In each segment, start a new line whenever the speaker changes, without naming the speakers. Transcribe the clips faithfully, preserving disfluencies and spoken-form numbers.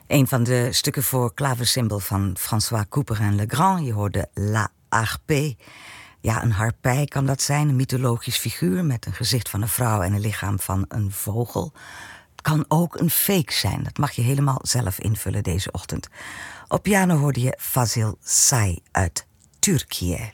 Een van de stukken voor klaversymbol van François Couperin-Legrand. Je hoorde La Harpée. Ja, een harpij kan dat zijn, een mythologisch figuur met een gezicht van een vrouw en een lichaam van een vogel. Het kan ook een fake zijn, dat mag je helemaal zelf invullen deze ochtend. Op piano hoorde je Fazil Say uit Turkije.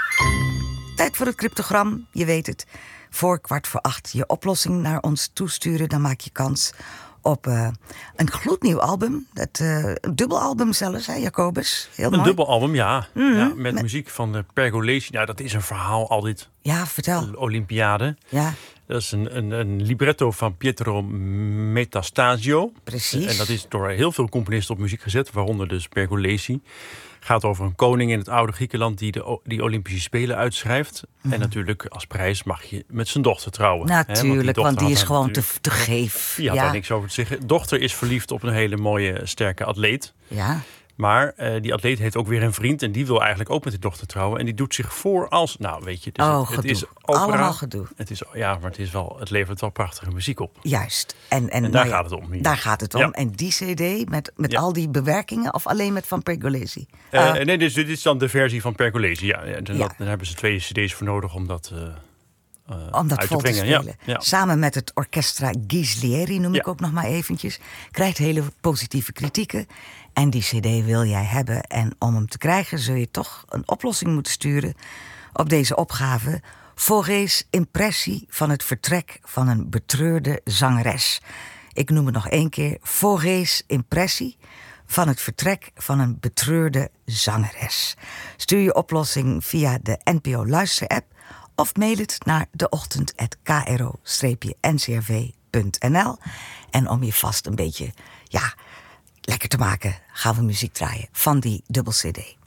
Tijd voor het cryptogram, je weet het. Voor kwart voor acht je oplossing naar ons toesturen, dan maak je kans op uh, een gloednieuw album. Het, uh, een dubbelalbum zelfs, hè, Jacobus? Heel
een
mooi.
dubbelalbum, ja.
Mm-hmm.
ja. Met, met muziek van de Pergolesi. Ja, dat is een verhaal altijd.
Ja, vertel.
De Olympiade.
Ja.
Dat is een, een, een libretto van Pietro Metastasio.
Precies.
En dat is door heel veel componisten op muziek gezet, waaronder dus Pergolesi. Gaat over een koning in het oude Griekenland die de die Olympische Spelen uitschrijft. Mm. En natuurlijk als prijs mag je met zijn dochter trouwen.
Natuurlijk,
hè? Want die,
want die is gewoon te, te
geef.
geef.
Die had
ja.
daar niks over te zeggen. Dochter is verliefd op een hele mooie, sterke atleet.
Ja.
Maar uh, die atleet heeft ook weer een vriend en die wil eigenlijk ook met die dochter trouwen. En die doet zich voor als, nou weet je, dus
oh,
het,
gedoe.
het is opera.
Allemaal gedoe.
Het is, ja, maar het, is wel, het levert wel prachtige muziek op.
Juist. En, en,
en daar
nou ja,
gaat het om. Hier.
Daar gaat het om.
Ja.
En die cd met, met
ja.
al die bewerkingen of alleen met van Pergolesi?
Uh,
uh,
nee, dus dit is dan de versie van Pergolesi. Ja, ja, dan,
ja.
Dat, dan hebben ze twee cd's voor nodig om dat... Uh, Uh,
om dat vol te, te spelen.
Ja, ja.
Samen met het Orchestra Ghislieri, noem
ja.
ik ook nog maar eventjes. Krijgt hele positieve kritieken. En die cd wil jij hebben. En om hem te krijgen zul je toch een oplossing moeten sturen op deze opgave. Faurés impressie van het vertrek van een betreurde zangeres. Ik noem het nog één keer. Faurés impressie van het vertrek van een betreurde zangeres. Stuur je oplossing via de N P O Luister-app of mail het naar deochtend apenstaartje k r o n c r v punt n l. En om je vast een beetje ja, lekker te maken, gaan we muziek draaien van die dubbel cd.